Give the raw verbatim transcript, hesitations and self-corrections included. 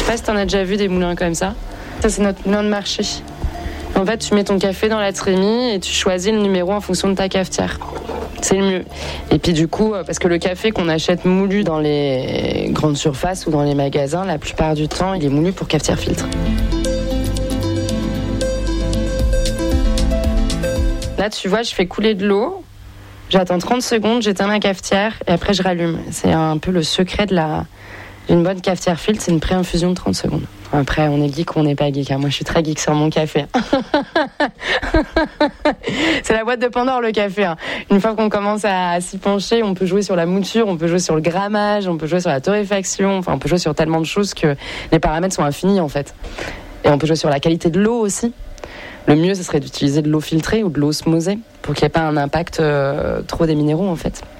pas si t'en as déjà vu des moulins comme ça. Ça, c'est notre moulin de marché. En fait, tu mets ton café dans la trémie et tu choisis le numéro en fonction de ta cafetière. C'est le mieux. Et puis du coup, parce que le café qu'on achète moulu dans les grandes surfaces ou dans les magasins, la plupart du temps, il est moulu pour cafetière filtre. Là, tu vois, je fais couler de l'eau. J'attends trente secondes, j'éteins ma cafetière et après je rallume. C'est un peu le secret de la... d'une bonne cafetière filtre, c'est une pré-infusion de trente secondes. Après, on est geek ou on n'est pas geek. Moi, je suis très geek sur mon café. C'est la boîte de Pandore, le café. Une fois qu'on commence à s'y pencher, on peut jouer sur la mouture, on peut jouer sur le grammage, on peut jouer sur la torréfaction. Enfin, on peut jouer sur tellement de choses que les paramètres sont infinis, en fait. Et on peut jouer sur la qualité de l'eau aussi. Le mieux, ce serait d'utiliser de l'eau filtrée ou de l'eau osmosée pour qu'il n'y ait pas un impact euh, trop des minéraux, en fait.